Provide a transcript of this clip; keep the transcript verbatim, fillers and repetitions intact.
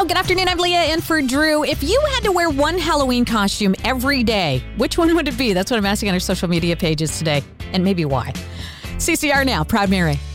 Hello, good afternoon. I'm Leah in for Drew. If you had to wear one Halloween costume every day, which one would it be? That's what I'm asking on our social media pages today, and maybe why. C C R now, Proud Mary.